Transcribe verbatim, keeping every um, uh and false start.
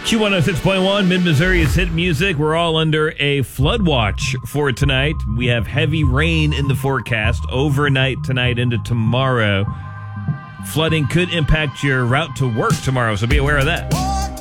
Q one oh six point one, Mid-Missouri's hit music. We're all under a flood watch for tonight. We have heavy rain in the forecast overnight tonight into tomorrow. Flooding could impact your route to work tomorrow, so be aware of that.